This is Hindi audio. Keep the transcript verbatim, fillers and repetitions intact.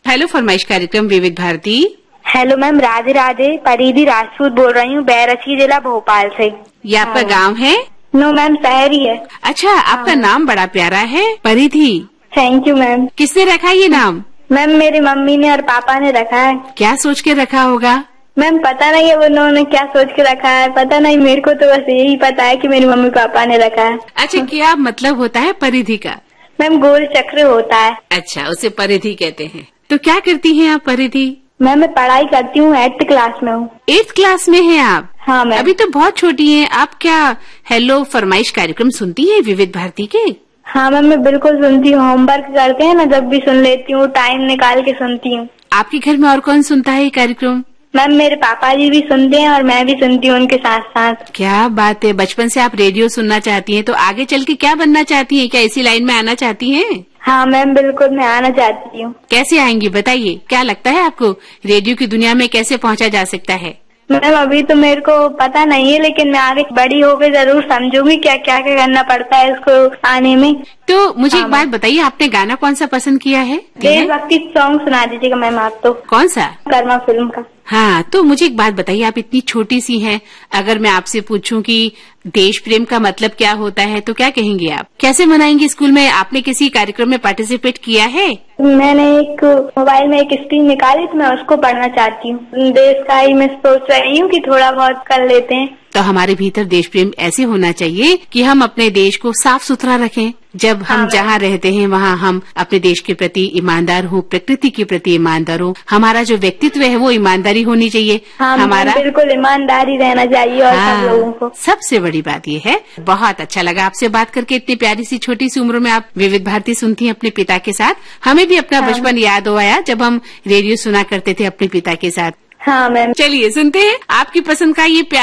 हेलो फरमाइश कार्यक्रम विविध भारती। Hello ma'am, Radhe Radhe. परिधि राजपूत बोल रही हूँ, बैरची जिला भोपाल से। ये आपका गांव है? नो मैम, शहर ही है। अच्छा, आपका नाम बड़ा प्यारा है, परिधि। Thank you ma'am. किसने रखा ये नाम? मैम मेरी मम्मी ने और पापा ने रखा है। क्या सोच के रखा होगा? मैम पता नहीं है उन्होंने क्या सोच के रखा है, पता नहीं, मेरे को तो बस यही पता है कि मेरी मम्मी पापा ने रखा है। अच्छा, क्या मतलब होता है परिधि का? मैम गोल चक्र होता है। अच्छा, उसे परिधि कहते हैं। तो क्या करती हैं आप परिधि? मैम मैं पढ़ाई करती हूँ, एट्थ क्लास में हूँ। एट्थ क्लास में हैं आप? हाँ मैम। अभी तो बहुत छोटी हैं। आप क्या हेलो फरमाइश कार्यक्रम सुनती हैं विविध भारती के? हाँ मैम, मैं बिल्कुल सुनती हूँ। होमवर्क करते हैं ना, जब भी सुन लेती हूँ, टाइम निकाल के सुनती हूँ। आपके घर में और कौन सुनता है ये कार्यक्रम? मैम मेरे पापा जी भी सुनते हैं और मैं भी सुनती हूँ उनके साथ साथ। क्या बात है, बचपन से आप रेडियो सुनना चाहती हैं, तो आगे चल के क्या बनना चाहती हैं? क्या इसी लाइन में आना चाहती हैं? हाँ मैम बिल्कुल, मैं आना चाहती हूँ। कैसे आएंगी बताइए, क्या लगता है आपको रेडियो की दुनिया में कैसे पहुंचा जा सकता है? मैम अभी तो मेरे को पता नहीं है, लेकिन मैं आगे बड़ी होकर जरूर समझूंगी क्या क्या क्या करना पड़ता है इसको आने में। तो मुझे हाँ, एक बात बताइए, आपने गाना कौन सा पसंद किया है? देशभक्ति सॉन्ग सुना दीजिएगा मैम आप तो। कौन सा? कर्मा फिल्म का। हाँ, तो मुझे एक बात बताइए, आप इतनी छोटी सी हैं, अगर मैं आपसे पूछूं कि देश प्रेम का मतलब क्या होता है तो क्या कहेंगे आप? कैसे मनाएंगे स्कूल में? आपने किसी कार्यक्रम में पार्टिसिपेट किया है? मैंने एक मोबाइल में एक स्क्रीन निकाली तो मैं उसको पढ़ना चाहती हूँ। देश का ही मैं सोच रही हूँ कि थोड़ा बहुत कर लेते हैं। तो हमारे भीतर देश प्रेम ऐसे होना चाहिए कि हम अपने देश को साफ सुथरा रखें। जब हम हाँ, जहाँ रहते हैं वहाँ हम अपने देश के प्रति ईमानदार हो, प्रकृति के प्रति ईमानदार हो। हमारा जो व्यक्तित्व है वो ईमानदारी होनी चाहिए। हाँ, हमारा बिल्कुल ईमानदारी रहना चाहिए। और हाँ, सब लोगों को सबसे बड़ी बात ये है। बहुत अच्छा लगा आपसे बात करके। इतनी प्यारी सी छोटी सी उम्र में आप विविध भारती सुनती हैं अपने पिता के साथ। हमें भी अपना हाँ, बचपन याद हो आया जब हम रेडियो सुना करते थे अपने पिता के साथ। हाँ मैम। चलिए सुनते हैं आपकी पसंद का ये